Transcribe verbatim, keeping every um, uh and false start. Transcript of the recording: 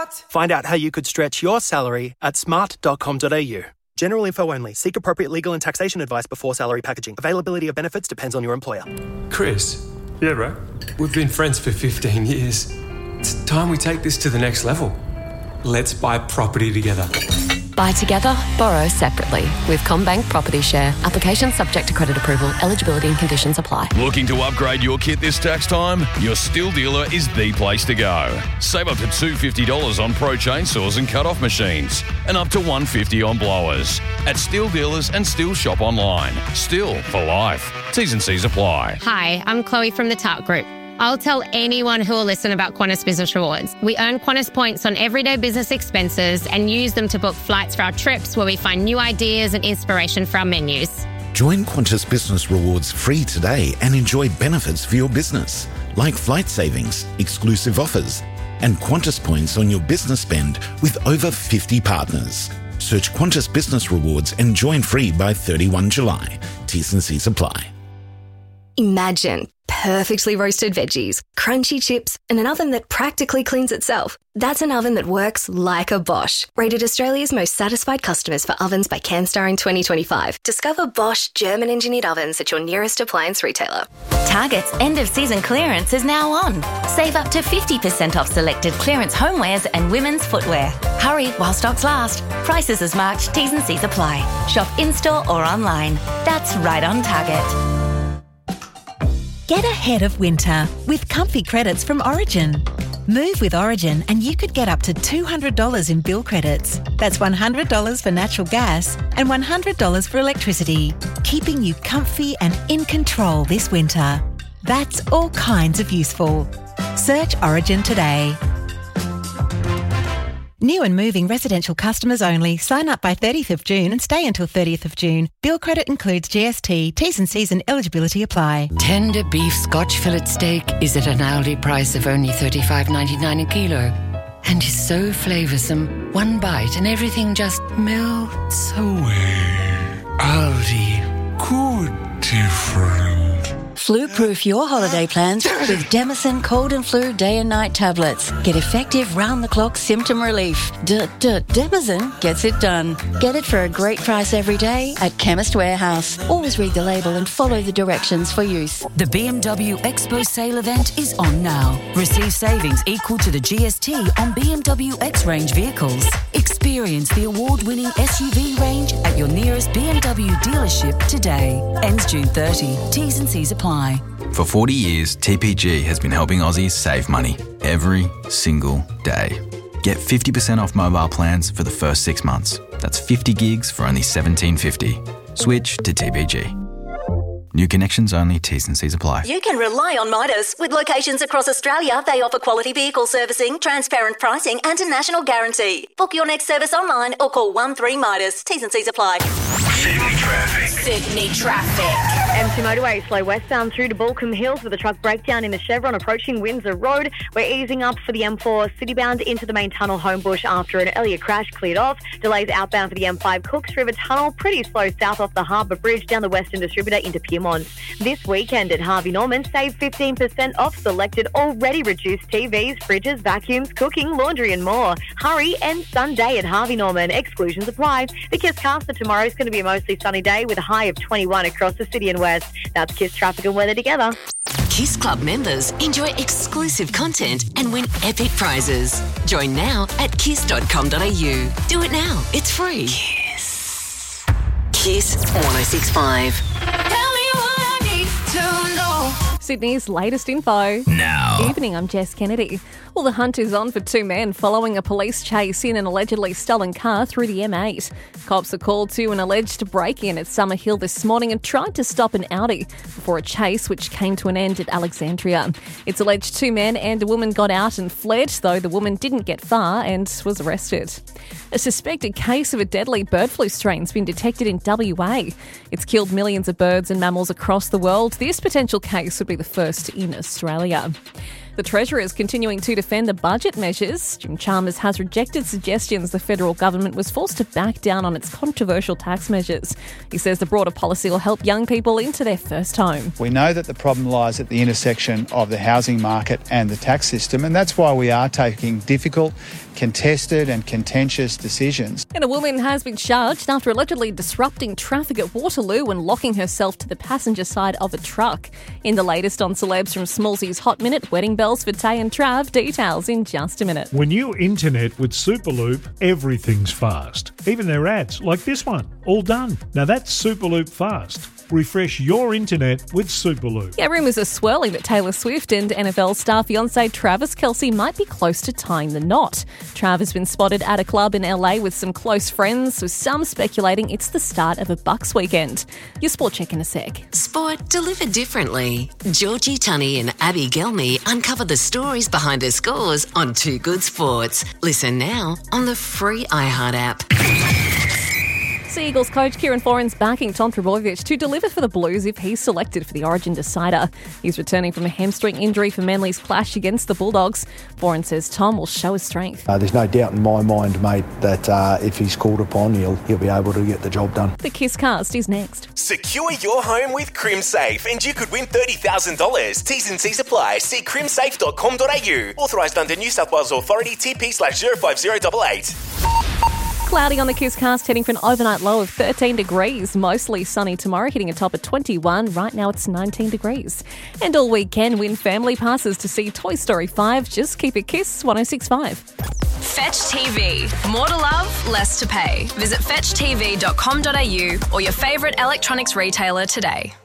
Smart. Find out how you could stretch your salary at smart dot com dot a u. General info only. Seek appropriate legal and taxation advice before salary packaging. Availability of benefits depends on your employer. Chris. Yeah, bro. We've been friends for fifteen years. It's time we take this to the next level. Let's buy property together. Buy together, borrow separately. With CommBank Property Share. Application subject to credit approval. Eligibility and conditions apply. Looking to upgrade your kit this tax time? Your Stihl dealer is the place to go. Save up to two hundred fifty dollars on pro chainsaws and cut-off machines, and up to one hundred fifty dollars on blowers. At Stihl dealers and Stihl shop online. Stihl for life. T's and C's apply. Hi, I'm Chloe from the Tart Group. I'll tell anyone who will listen about Qantas Business Rewards. We earn Qantas points on everyday business expenses and use them to book flights for our trips where we find new ideas and inspiration for our menus. Join Qantas Business Rewards free today and enjoy benefits for your business, like flight savings, exclusive offers, and Qantas points on your business spend with over fifty partners. Search Qantas Business Rewards and join free by thirty-first of July. T's and C's apply. Imagine perfectly roasted veggies, crunchy chips, and an oven that practically cleans itself. That's an oven that works like a Bosch. Rated Australia's most satisfied customers for ovens by CanStar in twenty twenty-five. Discover Bosch German-engineered ovens at your nearest appliance retailer. Target's end-of-season clearance is now on. Save up to fifty percent off selected clearance homewares and women's footwear. Hurry while stocks last. Prices as marked, T's and C's apply. Shop in-store or online. That's right on Target. Get ahead of winter with comfy credits from Origin. Move with Origin and you could get up to two hundred dollars in bill credits. That's one hundred dollars for natural gas and one hundred dollars for electricity, keeping you comfy and in control this winter. That's all kinds of useful. Search Origin today. New and moving residential customers only. Sign up by thirtieth of June and stay until thirtieth of June. Bill credit includes G S T, T's and C's and eligibility apply. Tender beef Scotch fillet steak is at an Aldi price of only thirty-five ninety-nine a kilo. And is so flavoursome, one bite and everything just melts away. Aldi, good different. Flu-proof your holiday plans with Demison Cold and Flu Day and Night tablets. Get effective round-the-clock symptom relief. D-d-Demison gets it done. Get it for a great price every day at Chemist Warehouse. Always read the label and follow the directions for use. The B M W Expo sale event is on now. Receive savings equal to the G S T on B M W X-Range vehicles. Experience the award-winning S U V range at your nearest B M W dealership today. Ends June thirtieth. T's and C's apply. For forty years, T P G has been helping Aussies save money every single day. Get fifty percent off mobile plans for the first six months. That's fifty gigs for only seventeen fifty. Switch to T P G. New connections only, T's and C's apply. You can rely on Midas. With locations across Australia, they offer quality vehicle servicing, transparent pricing and a national guarantee. Book your next service online or call one three Midas. T's and C's apply. Sydney traffic. Sydney traffic. M two motorway slow westbound through to Balcombe Hills with a truck breakdown in the Chevron approaching Windsor Road. We're easing up for the M four citybound into the main tunnel Homebush after an earlier crash cleared off. Delays outbound for the M five Cooks River Tunnel, pretty slow south off the Harbour Bridge down the Western Distributor into Pyrmont. This weekend at Harvey Norman, save fifteen percent off selected already reduced T Vs, fridges, vacuums, cooking, laundry and more. Hurry and Sunday at Harvey Norman. Exclusions apply. The Kiss cast for tomorrow is going to be a mostly sunny day with a high of twenty-one across the city and west. That's Kiss traffic and weather together. Kiss Club members enjoy exclusive content and win epic prizes. Join now at kiss dot com dot a u. Do it now. It's free. Kiss. Kiss one oh six point five. Sydney's latest info. Now. Evening, I'm Jess Kennedy. Well, the hunt is on for two men following a police chase in an allegedly stolen car through the M eight. Cops are called to an alleged break-in at Summerhill this morning and tried to stop an Audi before a chase which came to an end at Alexandria. It's alleged two men and a woman got out and fled, though the woman didn't get far and was arrested. A suspected case of a deadly bird flu strain has been detected in W A. It's killed millions of birds and mammals across the world. This potential case would be the first in Australia. The Treasurer is continuing to defend the budget measures. Jim Chalmers has rejected suggestions the federal government was forced to back down on its controversial tax measures. He says the broader policy will help young people into their first home. We know that the problem lies at the intersection of the housing market and the tax system, and that's why we are taking difficult, contested and contentious decisions. And a woman has been charged after allegedly disrupting traffic at Waterloo and locking herself to the passenger side of a truck. In the latest on celebs from Smallsy's Hot Minute, wedding bells for Tay and Trav. Details in just a minute. When you internet with Superloop, everything's fast. Even their ads, like this one, all done. Now that's Superloop fast. Refresh your internet with Superloop. Yeah, rumours are swirling that Taylor Swift and N F L star fiancé Travis Kelce might be close to tying the knot. Trav has been spotted at a club in L A with some close friends, with some speculating it's the start of a Bucks weekend. Your sport check in a sec. Sport delivered differently. Georgie Tunney and Abby Gelmy uncover the stories behind the scores on Two Good Sports. Listen now on the free iHeart app. Sea Eagles coach Kieran Foran's backing Tom Trbojevic to deliver for the Blues if he's selected for the Origin decider. He's returning from a hamstring injury for Manly's clash against the Bulldogs. Foran says Tom will show his strength. Uh, there's no doubt in my mind, mate, that uh, if he's called upon, he'll he'll be able to get the job done. The Kiss Cast is next. Secure your home with CrimSafe and you could win thirty thousand dollars. T's and C's apply. See crim safe dot com dot a u. Authorised under New South Wales Authority T P slash zero five zero eight eight. Cloudy on the Kiss Cast, heading for an overnight low of thirteen degrees. Mostly sunny tomorrow, hitting a top of twenty-one. Right now it's nineteen degrees. And all weekend, win family passes to see Toy Story five. Just keep it Kiss one oh six point five. Fetch T V. More to love, less to pay. Visit fetch t v dot com dot a u or your favourite electronics retailer today.